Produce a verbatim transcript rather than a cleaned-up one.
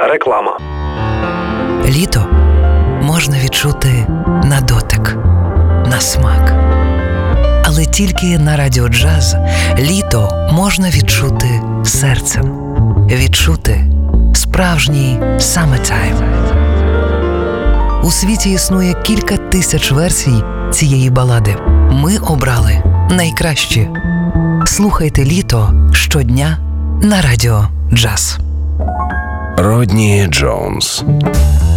реклама. Літо можна відчути на дотик, на смак. Але тільки на Радіо Джаз літо можна відчути серцем. Відчути справжній summertime. У світі існує кілька тисяч версій цієї балади. Ми обрали найкращі. Слухайте літо щодня на Радіо Джаз. Родні Джонс.